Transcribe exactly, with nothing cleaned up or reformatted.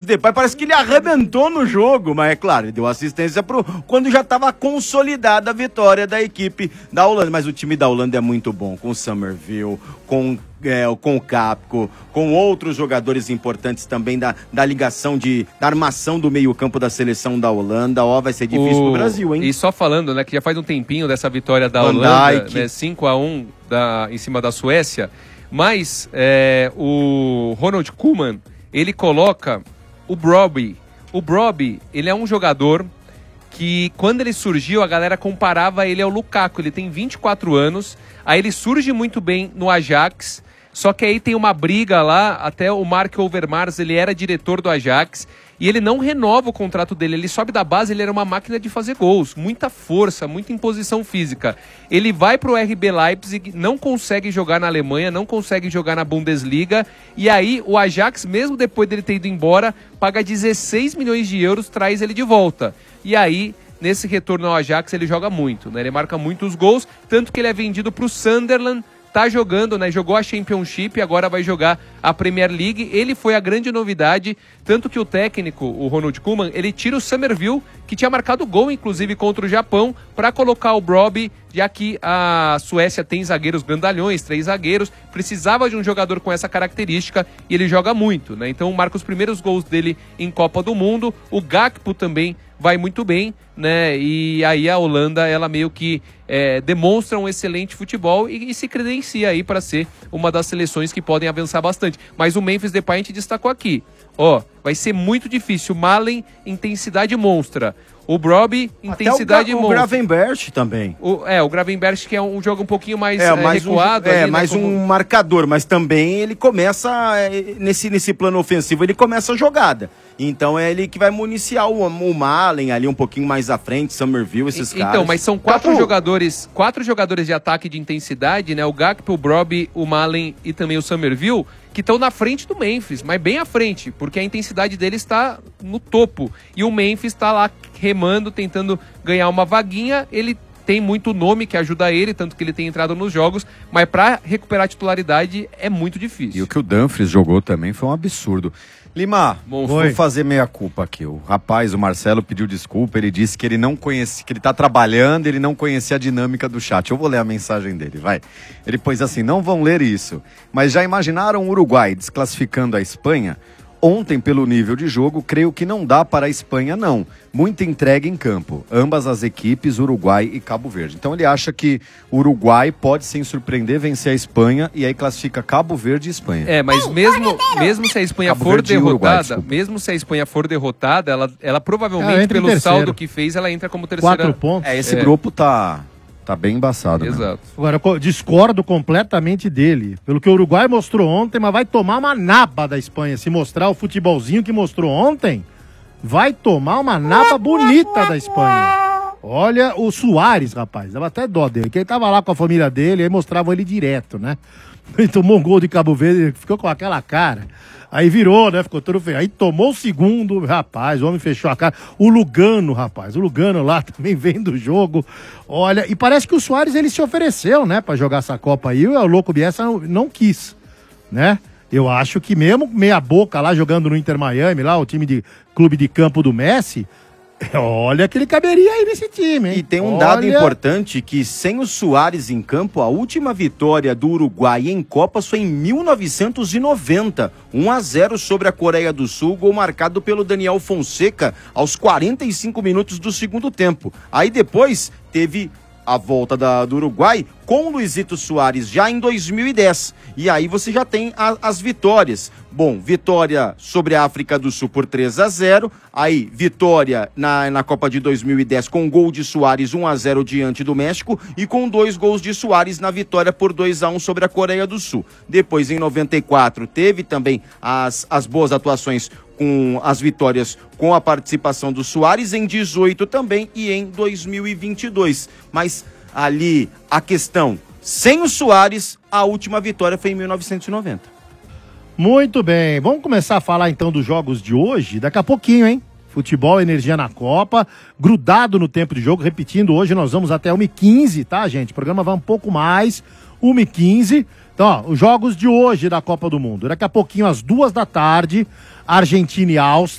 Depay, parece que ele arrebentou no jogo, mas é claro, ele deu assistência pro, quando já estava consolidada a vitória da equipe da Holanda. Mas o time da Holanda é muito bom, com o Summerville, com, é, com o Capco, com outros jogadores importantes também da, da ligação, de, da armação do meio campo da seleção da Holanda. Ó, vai ser difícil o... pro Brasil, hein? E só falando, né, que já faz um tempinho dessa vitória da Van Holanda, né, cinco a um da, em cima da Suécia, mas é, o Ronald Koeman, ele coloca o Brobbey. O Brobbey, ele é um jogador que, quando ele surgiu, a galera comparava ele ao Lukaku. Ele tem vinte e quatro anos, aí ele surge muito bem no Ajax, só que aí tem uma briga lá, até o Mark Overmars, ele era diretor do Ajax, e ele não renova o contrato dele, ele sobe da base, ele era uma máquina de fazer gols, muita força, muita imposição física. Ele vai pro R B Leipzig, não consegue jogar na Alemanha, não consegue jogar na Bundesliga, e aí o Ajax, mesmo depois dele ter ido embora, paga dezesseis milhões de euros, traz ele de volta. E aí, nesse retorno ao Ajax, ele joga muito, né? Ele marca muitos gols, tanto que ele é vendido pro Sunderland, tá jogando, né? Jogou a Championship, agora vai jogar a Premier League. Ele foi a grande novidade, tanto que o técnico, o Ronald Koeman, ele tira o Summerville, que tinha marcado gol, inclusive, contra o Japão, para colocar o Brobbey, já que a Suécia tem zagueiros grandalhões, três zagueiros, precisava de um jogador com essa característica, e ele joga muito, né? Então marca os primeiros gols dele em Copa do Mundo. O Gakpo também vai muito bem, né? E aí a Holanda, ela meio que é, demonstra um excelente futebol e, e se credencia aí para ser uma das seleções que podem avançar bastante. Mas o Memphis Depay a gente destacou aqui. Ó, vai ser muito difícil. Malen, intensidade monstra. O Brobbey, intensidade monstra. O Gravenberch também. O, é, o Gravenberch, que é um jogo um pouquinho mais, é, é, mais recuado. Um, é, ali, mais né, como... um marcador, mas também ele começa, é, nesse, nesse plano ofensivo, ele começa a jogada. Então é ele que vai municiar o, o Malen ali um pouquinho mais à frente, Summerville, esses e, caras. Então, mas são quatro Capu. jogadores, quatro jogadores de ataque de intensidade, né? O Gakpo, o Brobbey, o Malen e também o Summerville, que estão na frente do Memphis, mas bem à frente, porque a intensidade dele está no topo. E o Memphis está lá remando, tentando ganhar uma vaguinha. Ele tem muito nome que ajuda ele, tanto que ele tem entrado nos jogos, mas para recuperar a titularidade é muito difícil. E o que o Dumfries jogou também foi um absurdo. Lima, Bom, vou fazer meia culpa aqui. O rapaz, o Marcelo, pediu desculpa, ele disse que ele não conhecia, que ele tá trabalhando, ele não conhecia a dinâmica do chat. Eu vou ler a mensagem dele, vai. Ele pôs assim: não vão ler isso, mas já imaginaram o Uruguai desclassificando a Espanha? Ontem, pelo nível de jogo, creio que não dá para a Espanha, não. Muita entrega em campo. Ambas as equipes, Uruguai e Cabo Verde. Então ele acha que o Uruguai pode, sem surpreender, vencer a Espanha e aí classifica Cabo Verde e Espanha. É, mas mesmo, mesmo se a Espanha Cabo for Verde e Uruguai, derrotada, mesmo se a Espanha for derrotada, ela, ela provavelmente, Ela entra em pelo terceiro. saldo que fez, ela entra como terceira. Quatro pontos. É, esse É. grupo tá, tá bem embaçado. Né? Exato. Agora, eu co- discordo completamente dele. Pelo que o Uruguai mostrou ontem, mas vai tomar uma naba da Espanha. Se mostrar o futebolzinho que mostrou ontem, vai tomar uma naba bonita da Espanha. Olha o Suárez, rapaz. Dava até dó dele, que ele tava lá com a família dele, aí mostravam ele direto, né? Ele tomou um gol de Cabo Verde, ele ficou com aquela cara. Aí virou, né? Ficou todo feio. Aí tomou o segundo, rapaz, o homem fechou a cara. O Lugano, rapaz, o Lugano lá também vem do jogo. Olha, e parece que o Suárez, ele se ofereceu, né? Pra jogar essa Copa aí, o louco Bielsa não, não quis, né? Eu acho que mesmo meia boca lá jogando no Inter Miami, lá o time de clube de campo do Messi, olha que ele caberia aí nesse time, hein? E tem um Olha... dado importante que sem o Suárez em campo, a última vitória do Uruguai em Copa foi em mil novecentos e noventa, um a zero sobre a Coreia do Sul, gol marcado pelo Daniel Fonseca aos quarenta e cinco minutos do segundo tempo. Aí depois teve a volta da, do Uruguai com o Luizito Soares já em dois mil e dez. E aí você já tem a, as vitórias. Bom, vitória sobre a África do Sul por três a zero. Aí, vitória na, na Copa de dois mil e dez com gol de Soares um a zero diante do México e com dois gols de Soares na vitória por dois a um sobre a Coreia do Sul. Depois, em noventa e quatro, teve também as, as boas atuações com as vitórias com a participação do Soares, em dezoito também e em dois mil e vinte e dois. Mas ali a questão, sem o Soares, a última vitória foi em mil novecentos e noventa. Muito bem, vamos começar a falar então dos jogos de hoje, daqui a pouquinho, hein? Futebol, energia na Copa, grudado no tempo de jogo, repetindo, hoje nós vamos até uma e quinze, tá, gente? O programa vai um pouco mais, uma e quinze. Então, ó, os jogos de hoje da Copa do Mundo. Daqui a pouquinho, às duas da tarde, Argentina e Áustria.